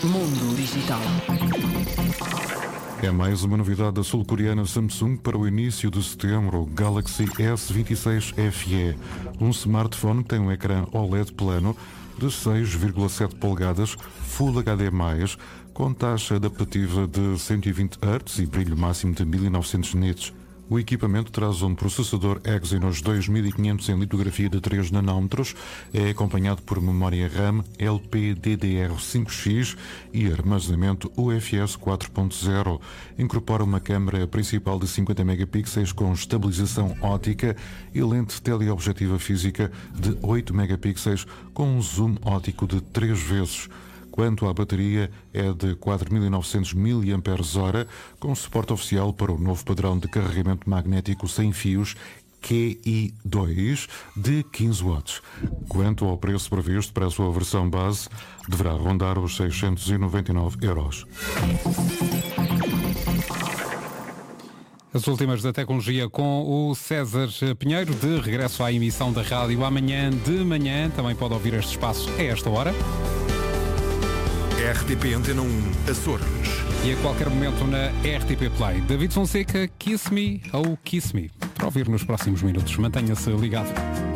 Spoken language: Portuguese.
Mundo Digital. É mais uma novidade da sul-coreana Samsung para o início de setembro, o Galaxy S26 FE. Um smartphone que tem um ecrã OLED plano de 6,7 polegadas, Full HD+, com taxa adaptativa de 120 Hz e brilho máximo de 1900 nits. O equipamento traz um processador Exynos 2500 em litografia de 3 nanômetros, é acompanhado por memória RAM LPDDR5X e armazenamento UFS 4.0. Incorpora uma câmara principal de 50 megapixels com estabilização óptica e lente teleobjetiva física de 8 megapixels com um zoom óptico de 3 vezes. Quanto à bateria, é de 4.900 mAh, com suporte oficial para o novo padrão de carregamento magnético sem fios QI2 de 15 watts. Quanto ao preço previsto para a sua versão base, deverá rondar os 699 euros. As últimas da tecnologia com o César Pinheiro, de regresso à emissão da rádio amanhã de manhã. Também pode ouvir este espaço a esta hora. RTP Antena 1, Açores. E a qualquer momento na RTP Play. David Fonseca, Kiss Me ou Kiss Me. Para ouvir nos próximos minutos. Mantenha-se ligado.